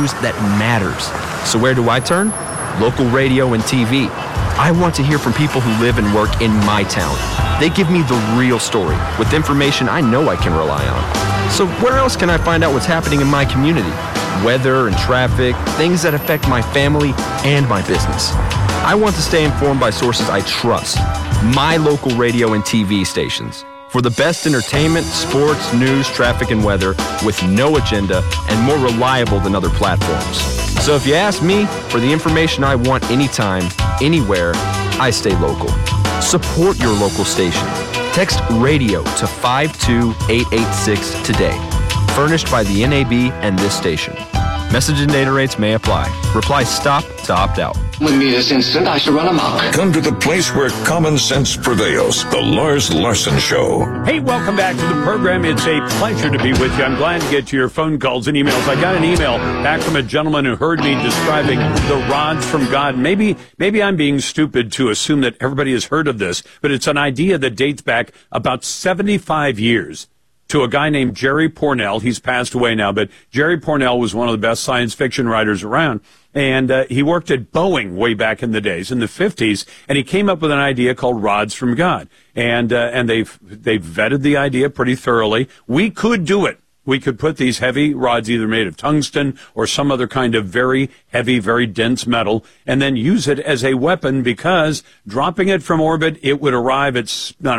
news that matters. So where do I turn? Local radio and TV. I want to hear from people who live and work in my town. They give me the real story with information I know I can rely on. So where else can I find out what's happening in my community? Weather and traffic, things that affect my family and my business. I want to stay informed by sources I trust. My local radio and TV stations. For the best entertainment, sports, news, traffic, and weather with no agenda and more reliable than other platforms. So if you ask me for the information I want anytime, anywhere, I stay local. Support your local station. Text radio to 52886 today. Furnished by the NAB and this station. Message and data rates may apply. Reply STOP to opt out. With me this instant, I shall run amok. Come to the place where common sense prevails. The Lars Larson Show. Hey, welcome back to the program. It's a pleasure to be with you. I'm glad to get to your phone calls and emails. I got an email back from a gentleman who heard me describing the rods from God. Maybe I'm being stupid to assume that everybody has heard of this, but it's an idea that dates back about 75 years. To a guy named Jerry Pournelle. He's passed away now, but Jerry Pournelle was one of the best science fiction writers around. And he worked at Boeing way back in the days, in the 50s, and he came up with an idea called rods from God. And they've vetted the idea pretty thoroughly. We could do it. We could put these heavy rods, either made of tungsten or some other kind of very heavy, very dense metal, and then use it as a weapon, because dropping it from orbit, it would arrive at,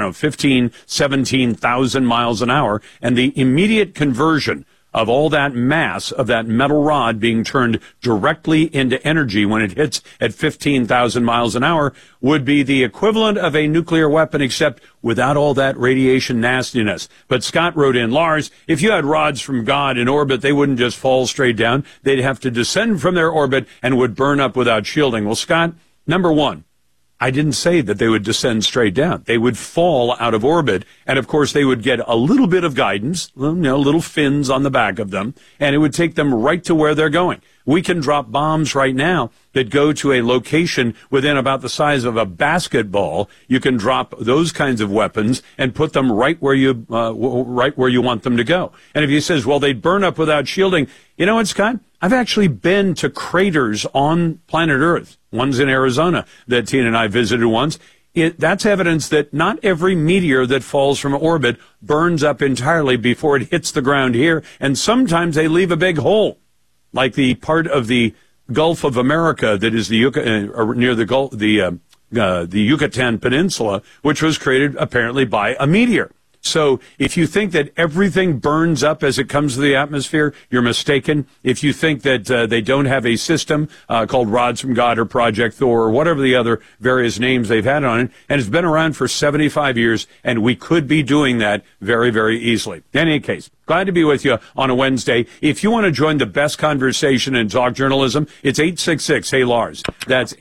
17,000 miles an hour, and the immediate conversion of all that mass of that metal rod being turned directly into energy when it hits at 15,000 miles an hour would be the equivalent of a nuclear weapon, except without all that radiation nastiness. But Scott wrote in, Lars, if you had rods from God in orbit, they wouldn't just fall straight down. They'd have to descend from their orbit and would burn up without shielding. Well, Scott, number one, I didn't say that they would descend straight down. They would fall out of orbit, and of course they would get a little bit of guidance, little fins on the back of them, and it would take them right to where they're going. We can drop bombs right now that go to a location within about the size of a basketball. You can drop those kinds of weapons and put them right where you want them to go. And if he says, well, they'd burn up without shielding, you know what, Scott? I've actually been to craters on planet Earth. One's in Arizona that Tina and I visited once. That's evidence that not every meteor that falls from orbit burns up entirely before it hits the ground here, and sometimes they leave a big hole, like the part of the Gulf of America that is near the Yucatan Peninsula, which was created apparently by a meteor. So if you think that everything burns up as it comes to the atmosphere, you're mistaken. If you think that they don't have a system called Rods from God or Project Thor or whatever the other various names they've had on it, and it's been around for 75 years, and we could be doing that very, very easily. In any case, glad to be with you on a Wednesday. If you want to join the best conversation in talk journalism, it's 866-HEY-LARS. That's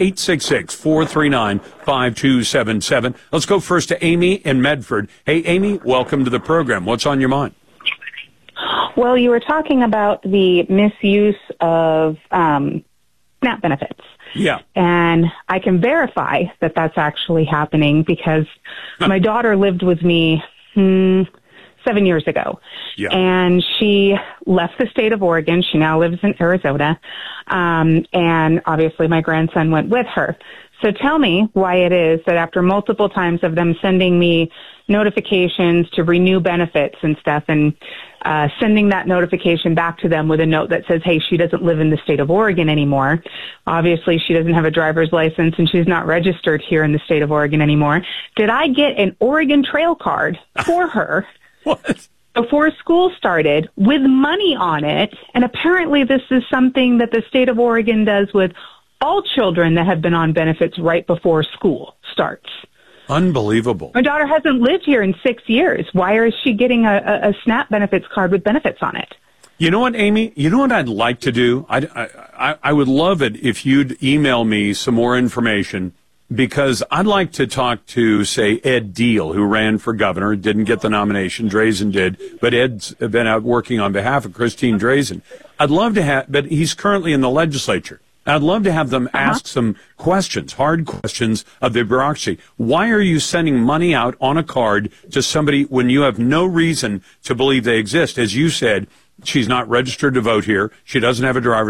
866-439-5277. Let's go first to Amy in Medford. Hey, Amy, welcome to the program. What's on your mind? Well, you were talking about the misuse of SNAP benefits. Yeah. And I can verify that that's actually happening because my daughter lived with me 7 years ago. Yeah. And she left the state of Oregon. She now lives in Arizona. And obviously my grandson went with her. So tell me why it is that after multiple times of them sending me notifications to renew benefits and stuff, and sending that notification back to them with a note that says, hey, she doesn't live in the state of Oregon anymore. Obviously, she doesn't have a driver's license and she's not registered here in the state of Oregon anymore. Did I get an Oregon Trail card for her? What? Before school started with money on it? And apparently this is something that the state of Oregon does with all children that have been on benefits right before school starts. Unbelievable. My daughter hasn't lived here in 6 years. Why is she getting a SNAP benefits card with benefits on it? You know what, Amy? You know what I'd like to do? I would love it if you'd email me some more information, because I'd like to talk to, say, Ed Deal, who ran for governor, didn't get the nomination. Drazen did, but Ed's been out working on behalf of Christine Drazen. I'd love to have, but he's currently in the legislature. I'd love to have them ask some questions, hard questions of the bureaucracy. Why are you sending money out on a card to somebody when you have no reason to believe they exist? As you said, she's not registered to vote here. She doesn't have a driver's